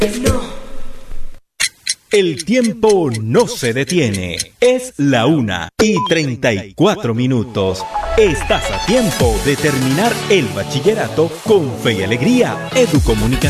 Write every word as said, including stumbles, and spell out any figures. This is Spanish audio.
El tiempo no se detiene. Es la una y treinta y cuatro minutos. Estás a tiempo de terminar el bachillerato con fe y alegría. Educomunicación.